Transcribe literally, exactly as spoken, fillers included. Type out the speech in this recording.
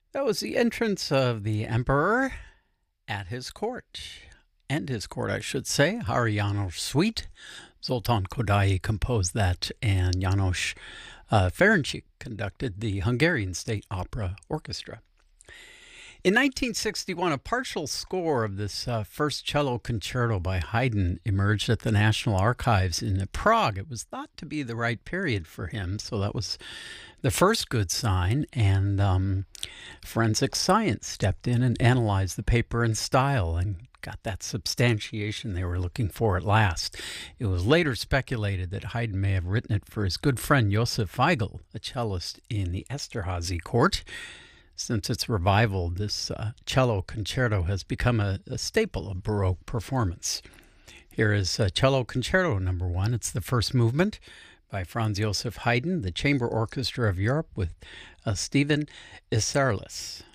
That was the entrance of the emperor at his court, and his court, I should say. Hari János Suite. Zoltán Kodály composed that, and János uh, Ferencsik conducted the Hungarian State Opera Orchestra. In nineteen sixty-one, a partial score of this uh, first cello concerto by Haydn emerged at the National Archives in Prague. It was thought to be the right period for him, so that was the first good sign. And um, forensic science stepped in and analyzed the paper and style and got that substantiation they were looking for at last. It was later speculated that Haydn may have written it for his good friend Josef Weigl, a cellist in the Esterházy court. Since its revival, this uh, cello concerto has become a, a staple of Baroque performance. Here is uh, Cello Concerto Number One. It's the first movement by Franz Joseph Haydn, the Chamber Orchestra of Europe with uh, Stephen Isserlis.